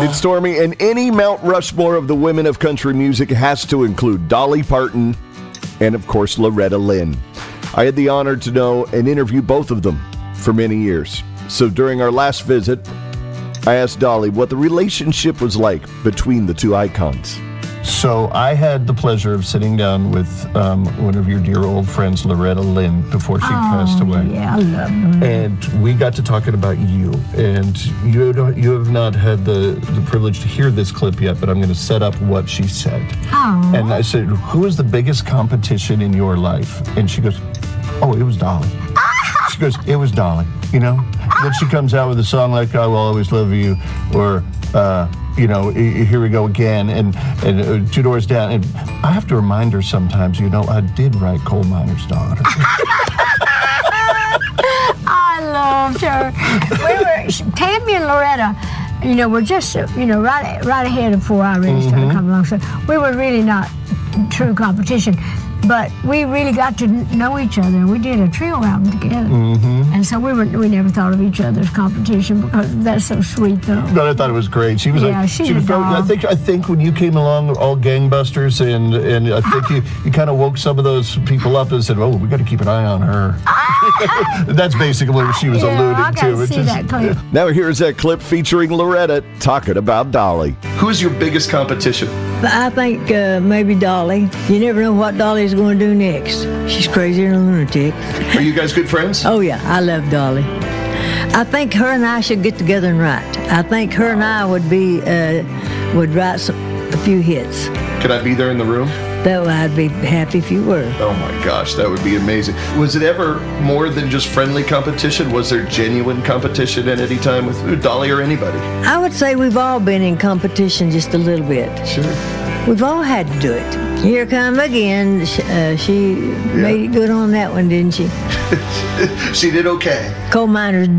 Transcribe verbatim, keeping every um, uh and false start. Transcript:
It's Stormy, and any Mount Rushmore of the women of country music has to include Dolly Parton and, of course, Loretta Lynn. I had the honor to know and interview both of them for many years. So during our last visit, I asked Dolly what the relationship was like between the two icons. So I had the pleasure of sitting down with um, one of your dear old friends, Loretta Lynn, before she oh, passed away. Yeah, I love her. And we got to talking about you. And you don't, you have not had the, the privilege to hear this clip yet, but I'm going to set up what she said. Oh. And I said, who is the biggest competition in your life? And she goes, oh, it was Dolly. She goes, it was Dolly, you know? Then she comes out with a song like I Will Always Love You, or, uh, you know, Here We Go Again, and, and uh, Two Doors Down. And I have to remind her sometimes, you know, I did write Coal Miner's Daughter. I loved her. We were, Tammy and Loretta, you know, were just, you know, right right ahead of before I really started Mm-hmm. coming along. So we were really not true competition. But we really got to know each other. We did a trio album together. Mm-hmm. And so we were we never thought of each other as competition because that's so sweet, though. But I thought it was great. She was Yeah, like, she's she was a probably, I doll. think I think when you came along, all gangbusters, and and I think you, you kind of woke some of those people up and said, oh, we got to keep an eye on her. That's basically what she was Yeah, alluding I got to. to It's see just- that clip. Now here's that clip featuring Loretta talking about Dolly. Who is your biggest competition? I think uh, maybe Dolly. You never know what Dolly's going to do next. She's crazy and a lunatic. Are you guys good friends? Oh, yeah, I love Dolly. I think her and I should get together and write. I think her and I would be, uh, would write some, a few hits. Could I be there in the room? Though I'd be happy if you were. Oh my gosh, that would be amazing. Was it ever more than just friendly competition? Was there genuine competition at any time with Dolly or anybody? I would say we've all been in competition just a little bit. Sure. We've all had to do it. Here come again. Sh- Uh, she made it good on that one, didn't she? She did okay. Coal Miner's